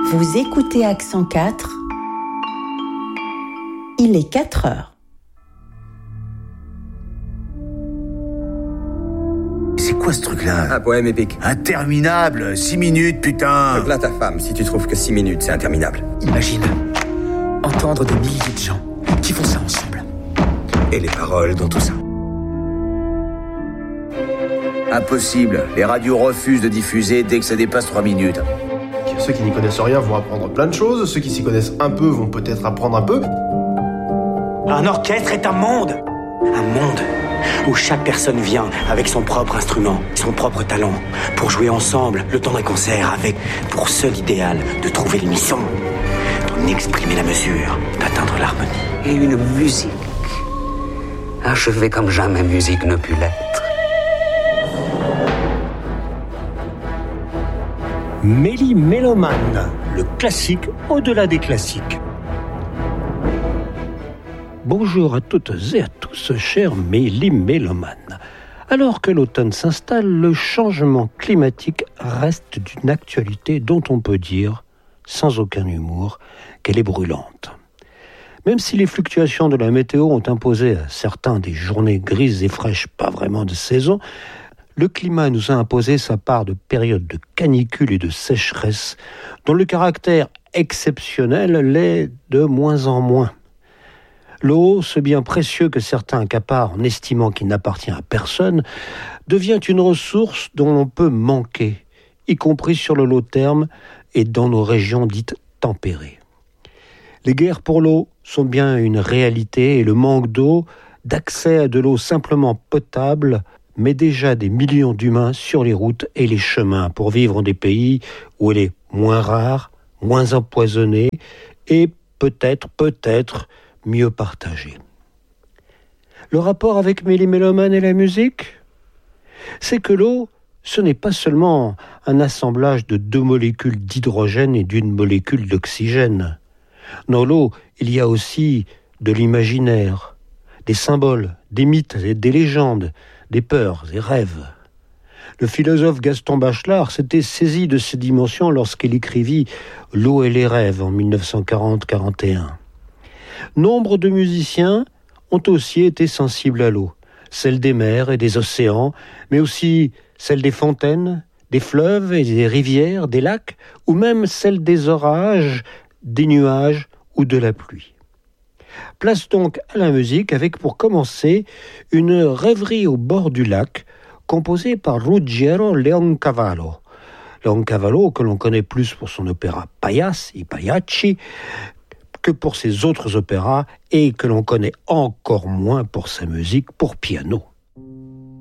Vous écoutez Accent 4. Il est 4 heures. C'est quoi ce truc-là ? Un poème épique. Interminable, 6 minutes, putain. Là ta femme, si tu trouves que 6 minutes, c'est interminable. Imagine, entendre des milliers de gens qui font ça ensemble. Et les paroles dans tout ça. Impossible, les radios refusent de diffuser dès que ça dépasse 3 minutes. Ceux qui n'y connaissent rien vont apprendre plein de choses, ceux qui s'y connaissent un peu vont peut-être apprendre un peu. Un orchestre est un monde où chaque personne vient avec son propre instrument, son propre talent, pour jouer ensemble le temps d'un concert avec pour seul idéal de trouver l'unisson, d'en exprimer la mesure, d'atteindre l'harmonie. Et une musique achevée comme jamais musique ne put l'être. Méli-Mélomane, le classique au-delà des classiques. Bonjour à toutes et à tous, chers Méli-Mélomanes. Alors que l'automne s'installe, le changement climatique reste d'une actualité dont on peut dire, sans aucun humour, qu'elle est brûlante. Même si les fluctuations de la météo ont imposé à certains des journées grises et fraîches pas vraiment de saison, le climat nous a imposé sa part de périodes de canicule et de sécheresse, dont le caractère exceptionnel l'est de moins en moins. L'eau, ce bien précieux que certains accaparent en estimant qu'il n'appartient à personne, devient une ressource dont l'on peut manquer, y compris sur le long terme et dans nos régions dites tempérées. Les guerres pour l'eau sont bien une réalité et le manque d'eau, d'accès à de l'eau simplement potable, met déjà des millions d'humains sur les routes et les chemins pour vivre dans des pays où elle est moins rare, moins empoisonnée et peut-être mieux partagée. Le rapport avec Méli-Mélomane et la musique, c'est que l'eau, ce n'est pas seulement un assemblage de 2 molécules d'hydrogène et d'une molécule d'oxygène. Dans l'eau, il y a aussi de l'imaginaire, des symboles, des mythes et des légendes, des peurs et rêves. Le philosophe Gaston Bachelard s'était saisi de ces dimensions lorsqu'il écrivit « L'eau et les rêves » en 1940-41. Nombre de musiciens ont aussi été sensibles à l'eau, celle des mers et des océans, mais aussi celle des fontaines, des fleuves et des rivières, des lacs, ou même celle des orages, des nuages ou de la pluie. Place donc à la musique avec pour commencer une rêverie au bord du lac composée par Ruggiero Leoncavallo. Leoncavallo que l'on connaît plus pour son opéra Paias et Pagliacci que pour ses autres opéras et que l'on connaît encore moins pour sa musique pour piano.